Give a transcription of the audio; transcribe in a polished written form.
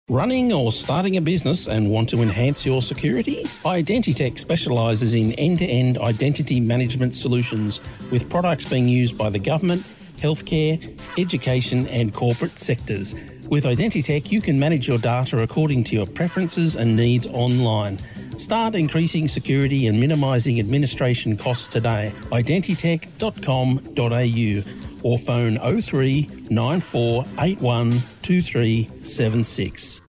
Running or starting a business and want to enhance your security? Identitech specialises in end-to-end identity management solutions with products being used by the government, healthcare, education and corporate sectors. With Identitech, you can manage your data according to your preferences and needs online. Start increasing security and minimising administration costs today. Identitech.com.au or phone 03 9481 2376.